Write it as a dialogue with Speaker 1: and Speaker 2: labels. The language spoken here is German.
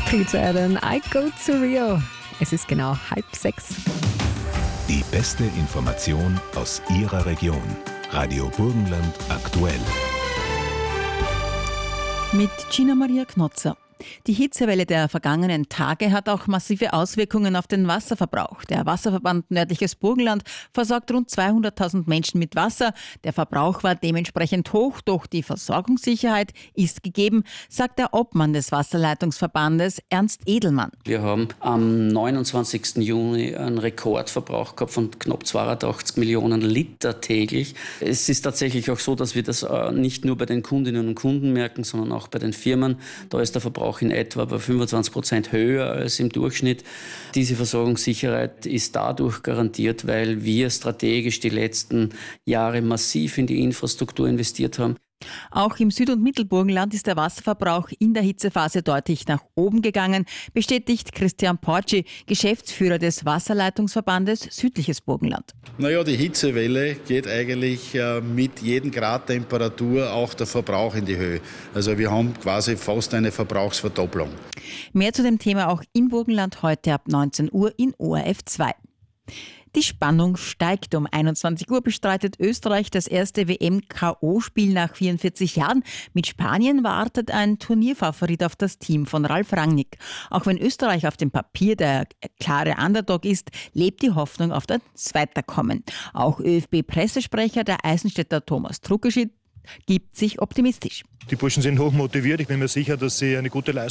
Speaker 1: Peter Allen, I Go to Rio. Es ist genau 5:30.
Speaker 2: Die beste Information aus Ihrer Region. Radio Burgenland aktuell.
Speaker 3: Mit Gina Maria Knotzer. Die Hitzewelle der vergangenen Tage hat auch massive Auswirkungen auf den Wasserverbrauch. Der Wasserverband Nördliches Burgenland versorgt rund 200.000 Menschen mit Wasser. Der Verbrauch war dementsprechend hoch, doch die Versorgungssicherheit ist gegeben, sagt der Obmann des Wasserleitungsverbandes Ernst Edelmann.
Speaker 4: Wir haben am 29. Juni einen Rekordverbrauch gehabt von knapp 82 Millionen Liter täglich. Es ist tatsächlich auch so, dass wir das nicht nur bei den Kundinnen und Kunden merken, sondern auch bei den Firmen. Da ist der Verbrauch in etwa bei 25% höher als im Durchschnitt. Diese Versorgungssicherheit ist dadurch garantiert, weil wir strategisch die letzten Jahre massiv in die Infrastruktur investiert haben.
Speaker 3: Auch im Süd- und Mittelburgenland ist der Wasserverbrauch in der Hitzephase deutlich nach oben gegangen, bestätigt Christian Porci, Geschäftsführer des Wasserleitungsverbandes Südliches Burgenland.
Speaker 5: Naja, die Hitzewelle geht eigentlich mit jedem Grad Temperatur auch der Verbrauch in die Höhe. Also wir haben quasi fast eine Verbrauchsverdopplung.
Speaker 3: Mehr zu dem Thema auch im Burgenland heute ab 19 Uhr in ORF 2. Die Spannung steigt. Um 21 Uhr bestreitet Österreich das erste WM-KO-Spiel nach 44 Jahren. Mit Spanien wartet ein Turnierfavorit auf das Team von Ralf Rangnick. Auch wenn Österreich auf dem Papier der klare Underdog ist, lebt die Hoffnung auf das Weiterkommen. Auch ÖFB-Pressesprecher der Eisenstädter Thomas Truckeschit gibt sich optimistisch.
Speaker 6: Die Burschen sind hoch motiviert. Ich bin mir sicher, dass sie eine gute Leistung